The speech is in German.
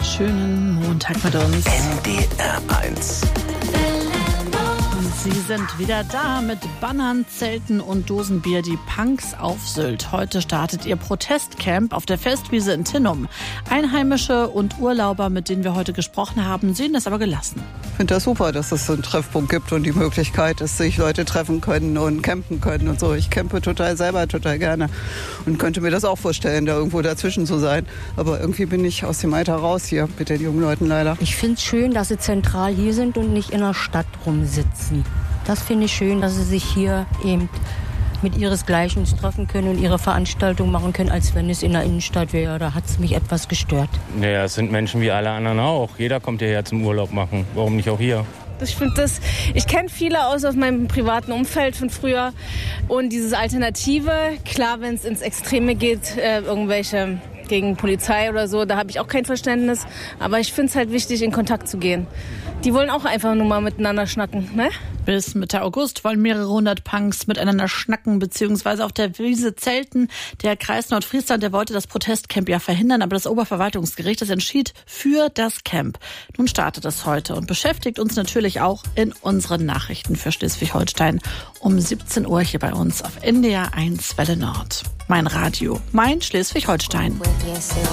Schönen Montag mit uns. NDR 1. Sie sind wieder da mit Bannern, Zelten und Dosenbier, die Punks auf Sylt. Heute startet ihr Protestcamp auf der Festwiese in Tinnum. Einheimische und Urlauber, mit denen wir heute gesprochen haben, sehen das aber gelassen. Ich finde das super, dass es so einen Treffpunkt gibt und die Möglichkeit, dass sich Leute treffen können und campen können und so. Ich campe selber total gerne und könnte mir das auch vorstellen, da irgendwo dazwischen zu sein. Aber irgendwie bin ich aus dem Alter raus hier mit den jungen Leuten leider. Ich finde es schön, dass sie zentral hier sind und nicht in der Stadt rumsitzen. Das finde ich schön, dass sie sich hier eben mit ihresgleichen treffen können und ihre Veranstaltung machen können, als wenn es in der Innenstadt wäre. Da hat es mich etwas gestört. Naja, es sind Menschen wie alle anderen auch. Jeder kommt hierher zum Urlaub machen. Warum nicht auch hier? Ich kenne viele aus meinem privaten Umfeld von früher. Und dieses Alternative, klar, wenn es ins Extreme geht, irgendwelche gegen Polizei oder so, da habe ich auch kein Verständnis. Aber ich finde es halt wichtig, in Kontakt zu gehen. Die wollen auch einfach nur mal miteinander schnacken, ne? Bis Mitte August wollen mehrere hundert Punks miteinander schnacken bzw. auf der Wiese zelten. Der Kreis Nordfriesland, der wollte das Protestcamp ja verhindern, aber das Oberverwaltungsgericht, das entschied für das Camp. Nun startet es heute und beschäftigt uns natürlich auch in unseren Nachrichten für Schleswig-Holstein um 17 Uhr hier bei uns auf NDR 1 Welle Nord. Mein Radio, mein Schleswig-Holstein.